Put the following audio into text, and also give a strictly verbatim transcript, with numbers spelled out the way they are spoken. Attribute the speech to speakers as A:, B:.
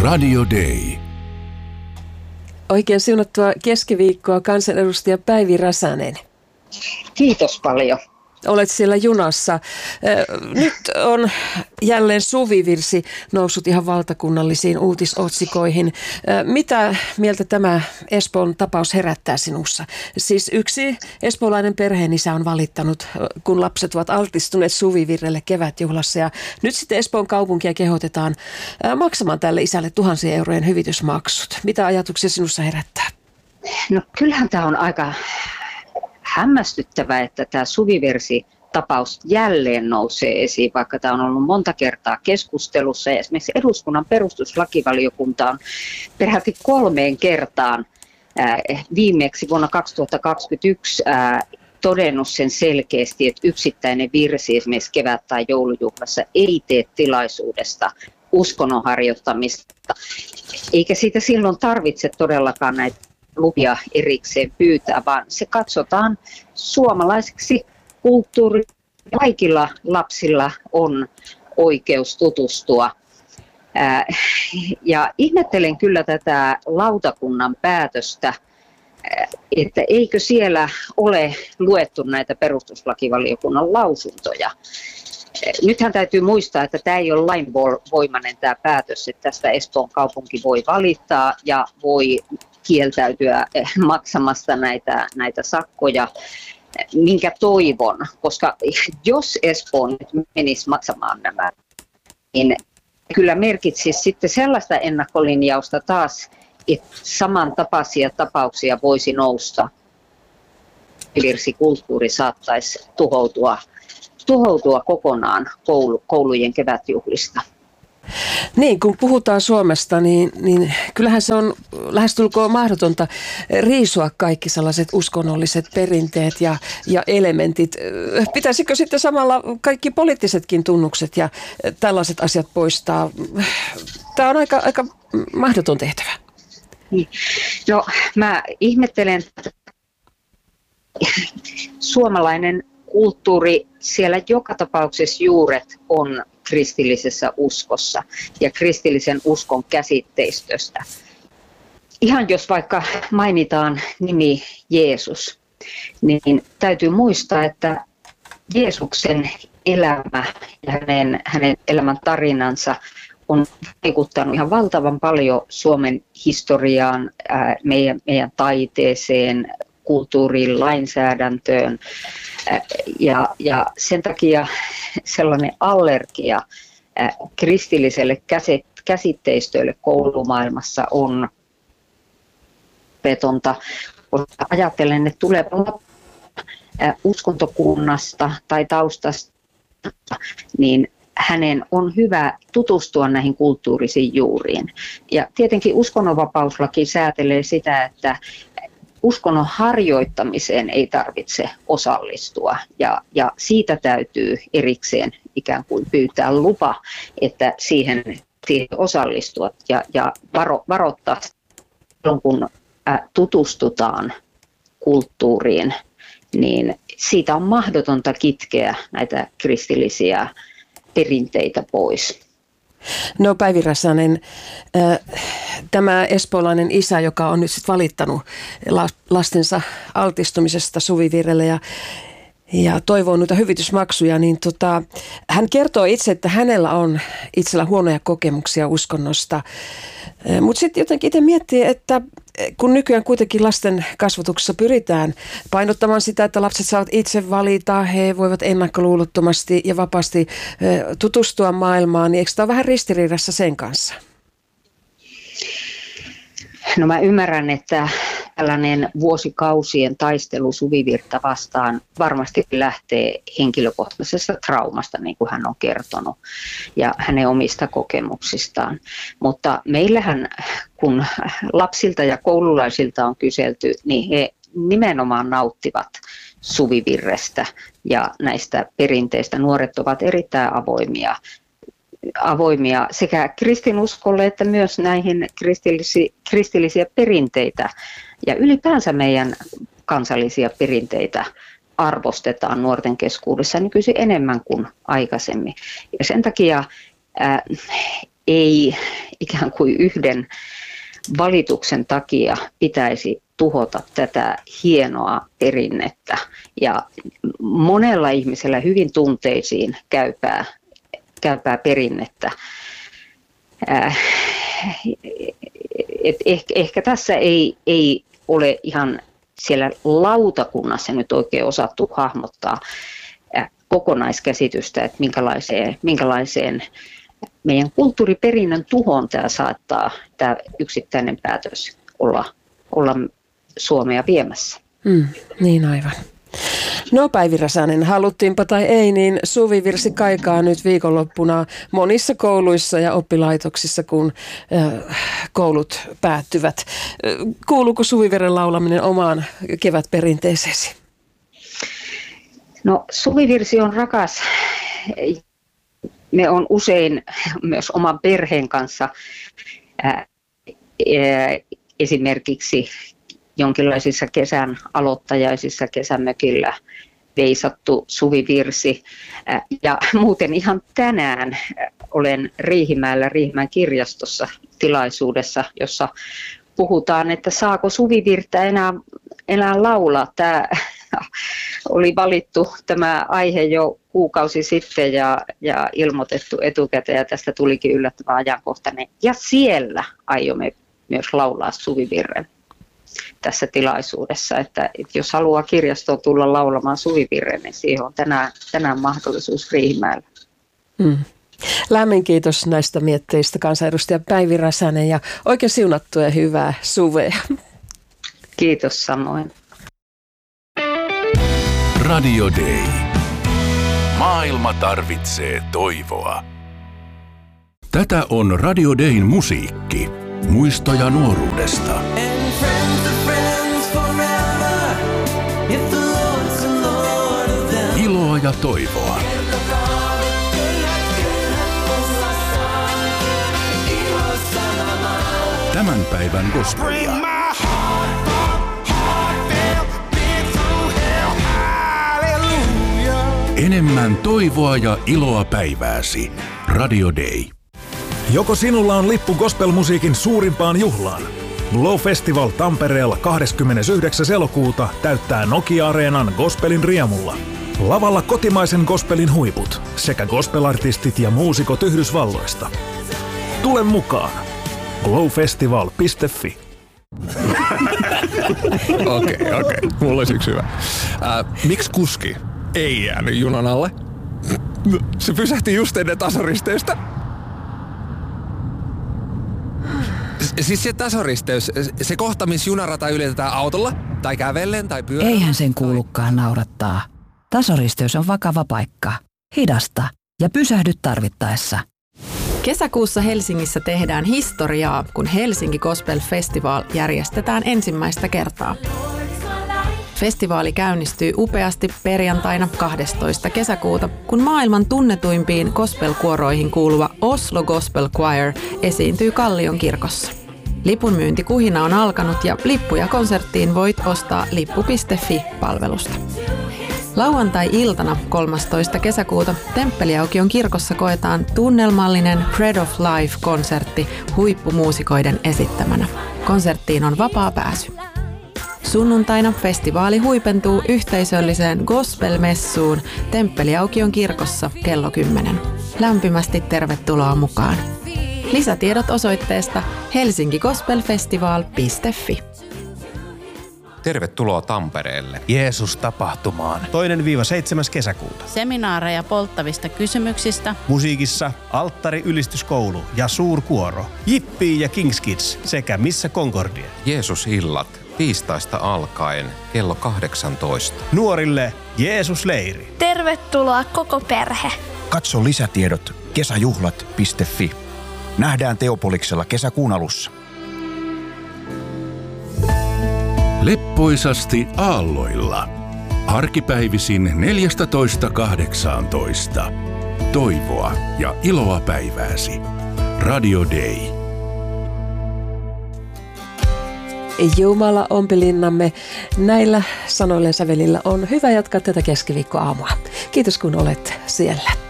A: Radio Day.
B: Oikein siunattua keskiviikkoa kansanedustaja Päivi Räsänen.
C: Kiitos paljon.
B: Olet siellä junassa. Nyt on jälleen suvivirsi noussut ihan valtakunnallisiin uutisotsikoihin. Mitä mieltä tämä Espoon tapaus herättää sinussa? Siis yksi espoolainen perheenisä on valittanut, kun lapset ovat altistuneet suvivirrelle kevätjuhlassa. Ja nyt sitten Espoon kaupunkia kehotetaan maksamaan tälle isälle tuhansien eurojen hyvitysmaksut. Mitä ajatuksia sinussa herättää?
C: No kyllähän tämä on aika hämmästyttävää, että tämä suvivirsi-tapaus jälleen nousee esiin, vaikka tämä on ollut monta kertaa keskustelussa. Ja esimerkiksi eduskunnan perustuslakivaliokunta on peräti kolmeen kertaan ää, viimeksi vuonna kaksituhattakaksikymmentäyksi ää, todennut sen selkeästi, että yksittäinen virsi esimerkiksi kevät- tai joulujuhlassa ei tee tilaisuudesta uskonnon harjoittamista. Eikä siitä silloin tarvitse todellakaan näitä lupia erikseen pyytää, vaan se katsotaan suomalaiseksi kulttuuriksi. Kaikilla lapsilla on oikeus tutustua. Ää, ja ihmettelen kyllä tätä lautakunnan päätöstä, että eikö siellä ole luettu näitä perustuslakivaliokunnan lausuntoja. Nythän täytyy muistaa, että tämä ei ole lainvoimainen tämä päätös, että tästä Espoon kaupunki voi valittaa ja voi kieltäytyä maksamasta näitä, näitä sakkoja, minkä toivon, koska jos Espoo nyt menisi maksamaan nämä, niin kyllä merkitsisi sitten sellaista ennakkolinjausta taas, että samantapaisia tapauksia voisi nousta. Virsikulttuuri saattaisi tuhoutua, tuhoutua kokonaan koulu, koulujen kevätjuhlista.
B: Niin, kun puhutaan Suomesta, niin, niin kyllähän se on lähestulkoon mahdotonta riisua kaikki sellaiset uskonnolliset perinteet ja, ja elementit. Pitäisikö sitten samalla kaikki poliittisetkin tunnukset ja tällaiset asiat poistaa? Tämä on aika, aika mahdoton tehtävä.
C: No, mä ihmettelen, että suomalainen kulttuuri, siellä joka tapauksessa juuret on kristillisessä uskossa ja kristillisen uskon käsitteistöstä. Ihan jos vaikka mainitaan nimi Jeesus, niin täytyy muistaa, että Jeesuksen elämä ja hänen, hänen elämän tarinansa on vaikuttanut ihan valtavan paljon Suomen historiaan, ää, meidän, meidän taiteeseen, kulttuuriin, lainsäädäntöön. Ja, ja sen takia sellainen allergia äh, kristilliselle käsitteistölle koulumaailmassa on petonta. Ajattelen, että tulee äh, uskontokunnasta tai taustasta, niin hänen on hyvä tutustua näihin kulttuurisiin juuriin. Ja tietenkin uskonnonvapauslaki säätelee sitä, että uskonnon harjoittamiseen ei tarvitse osallistua ja, ja siitä täytyy erikseen ikään kuin pyytää lupa, että siihen, siihen osallistua ja, ja varo, varoittaa silloin, kun ä, tutustutaan kulttuuriin, niin siitä on mahdotonta kitkeä näitä kristillisiä perinteitä pois.
B: No Päivi Räsänen, tämä espoolainen isä, joka on nyt sit valittanut lastensa altistumisesta suvivirrelle ja, ja toivoo noita hyvitysmaksuja, niin tota, hän kertoo itse, että hänellä on itsellä huonoja kokemuksia uskonnosta. Mutta sitten jotenkin itse miettii, että kun nykyään kuitenkin lasten kasvatuksessa pyritään painottamaan sitä, että lapset saavat itse valita, he voivat ennakkoluulottomasti ja vapaasti tutustua maailmaan, niin eikö tämä ole vähän ristiriidassa sen kanssa?
C: No mä ymmärrän, että tällainen vuosikausien taistelu suvivirta vastaan varmasti lähtee henkilökohtaisesta traumasta, niin kuin hän on kertonut, ja hänen omista kokemuksistaan. Mutta meillähän, kun lapsilta ja koululaisilta on kyselty, niin he nimenomaan nauttivat suvivirrestä ja näistä perinteistä. Nuoret ovat erittäin avoimia. avoimia sekä kristinuskolle että myös näihin kristillisi, kristillisiä perinteitä ja ylipäänsä meidän kansallisia perinteitä arvostetaan nuorten keskuudessa nykyisin enemmän kuin aikaisemmin. Ja sen takia ää, ei, ikään kuin yhden valituksen takia pitäisi tuhota tätä hienoa perinnettä ja monella ihmisellä hyvin tunteisiin käypää, käypää perinnettä. Äh, et ehkä, ehkä tässä ei, ei ole ihan siellä lautakunnassa nyt oikein osattu hahmottaa äh, kokonaiskäsitystä, että minkälaiseen, minkälaiseen meidän kulttuuriperinnön tuhoon tämä saattaa, tämä yksittäinen päätös olla, olla Suomea viemässä.
B: Mm, niin aivan. No Päivi Räsänen, haluttiinpa tai ei, niin suvivirsi kaikaa nyt viikonloppuna monissa kouluissa ja oppilaitoksissa, kun äh, koulut päättyvät. Kuuluuko suvivirren laulaminen omaan kevätperinteeseesi?
C: No suvivirsi on rakas. Me on usein myös oman perheen kanssa äh, äh, esimerkiksi jonkinlaisissa kesän aloittajaisissa kesämökillä veisattu suvivirsi. Ja muuten ihan tänään olen Riihimäellä Riihimäen kirjastossa tilaisuudessa, jossa puhutaan, että saako suvivirttä enää, enää laulaa. Tämä oli valittu tämä aihe jo kuukausi sitten ja, ja ilmoitettu etukäteen ja tästä tulikin yllättävän ajankohtainen. Ja siellä aiomme myös laulaa suvivirren tässä tilaisuudessa, että, että jos haluaa kirjastoon tulla laulamaan suvivirren, niin siihen on tänään, tänään mahdollisuus Riihimäellä.
B: Mm. Lämmin kiitos näistä mietteistä kansanedustaja Päivi Räsänen ja oikein siunattua ja hyvää suvea.
C: Kiitos samoin.
A: Radio Day. Maailma tarvitsee toivoa. Tätä on Radio Dayn musiikki. Muistoja nuoruudesta. Iloa ja toivoa. Tämän päivän gospelia. Enemmän toivoa ja iloa päivääsi. Radio Day.
D: Joko sinulla on lippu gospelmusiikin suurimpaan juhlaan? Glow Festival Tampereella kahdeskymmenesyhdeksäs elokuuta täyttää Nokia-areenan gospelin riemulla. Lavalla kotimaisen gospelin huiput sekä gospelartistit ja muusikot Yhdysvalloista. Tule mukaan! glowfestival piste fi.
E: Okei, okei. Okay. Mulla olisi yksi hyvä. Äh, miksi kuski ei jäänyt junan alle? Se pysähti just ennen tasoristeystä. Siis se tasoristeys, se kohta, missä junarata ylitetään autolla, tai kävellen, tai pyörällä.
F: Eihän sen kuulukaan naurattaa. Tasoristeys on vakava paikka. Hidasta ja pysähdy tarvittaessa.
G: Kesäkuussa Helsingissä tehdään historiaa, kun Helsinki Gospel Festival järjestetään ensimmäistä kertaa. Festivaali käynnistyy upeasti perjantaina kahdestoista kesäkuuta, kun maailman tunnetuimpiin gospelkuoroihin kuuluva Oslo Gospel Choir esiintyy Kallion kirkossa. Lipunmyyntikuhina on alkanut ja lippuja konserttiin voit ostaa lippu piste fi-palvelusta. Lauantai-iltana kolmastoista kesäkuuta Temppeliaukion kirkossa koetaan tunnelmallinen Bread of Life-konsertti huippumuusikoiden esittämänä. Konserttiin on vapaa pääsy. Sunnuntaina festivaali huipentuu yhteisölliseen gospel-messuun Temppeliaukion kirkossa kello kymmenen. Lämpimästi tervetuloa mukaan. Lisätiedot osoitteesta helsinki gospel festival piste fi.
H: Tervetuloa Tampereelle.
I: Jeesus-tapahtumaan. Toinen viiva seitsemäs kesäkuuta.
J: Seminaareja polttavista kysymyksistä.
I: Musiikissa Alttari ylistyskoulu ja suurkuoro. Jippii ja Kings Kids sekä Missä Concordia.
H: Jeesus-illat tiistaista alkaen kello kahdeksantoista.
I: Nuorille Jeesus-leiri.
K: Tervetuloa koko perhe.
L: Katso lisätiedot kesäjuhlat piste fi. Nähdään Teopoliksella kesäkuun alussa.
A: Leppoisasti aalloilla. Arkipäivisin neljätoista kahdeksantoista. Toivoa ja iloa päivääsi. Radio Day.
B: Jumala ompilinnamme. Näillä sanoilla ja sävelillä on hyvä jatkaa tätä keskiviikkoaamua. Kiitos kun olet siellä.